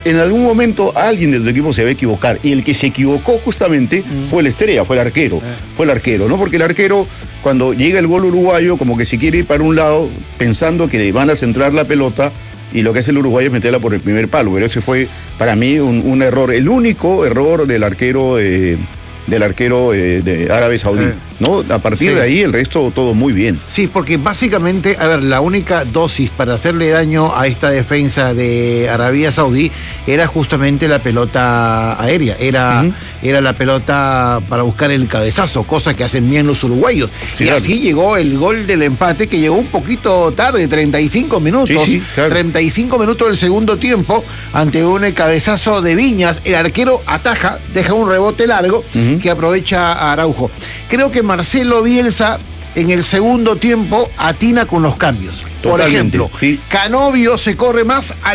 En algún momento alguien de tu equipo se va a equivocar, y el que se equivocó justamente fue la estrella, fue el arquero, ¿no? Porque el arquero, cuando llega el gol uruguayo, como que se quiere ir para un lado, pensando que le van a centrar la pelota, y lo que hace el uruguayo es meterla por el primer palo, pero ese fue para mí un error, el único error del arquero de Arabia Saudí, ¿no? A partir de ahí el resto todo muy bien. Sí, porque básicamente, a ver, la única dosis para hacerle daño a esta defensa de Arabia Saudí era justamente la pelota aérea, era la pelota para buscar el cabezazo, cosa que hacen bien los uruguayos. Sí, y claro, así llegó el gol del empate, que llegó un poquito tarde, 35 minutos, sí, claro, 35 minutos del segundo tiempo, ante un cabezazo de Viñas. El arquero ataja, deja un rebote largo que aprovecha a Araujo. Creo que Marcelo Bielsa en el segundo tiempo atina con los cambios. Totalmente. Por ejemplo, Canovio se corre más